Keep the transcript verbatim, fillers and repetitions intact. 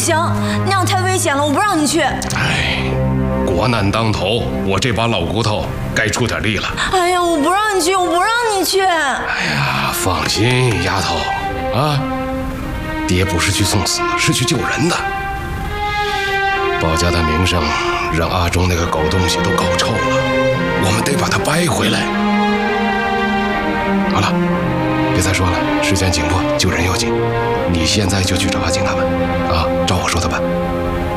行，那样太危险了，我不让你去。 哎，国难当头，我这把老骨头该出点力了。 哎呀，我不让你去，我不让你去。 哎呀，放心，丫头，啊，爹不是去送死，是去救人的。包家的名声让阿忠那个狗东西都搞臭了，我们得把他掰回来。好了，别再说了，时间紧迫，救人要紧。你现在就去找阿景他们，啊，照我说的办。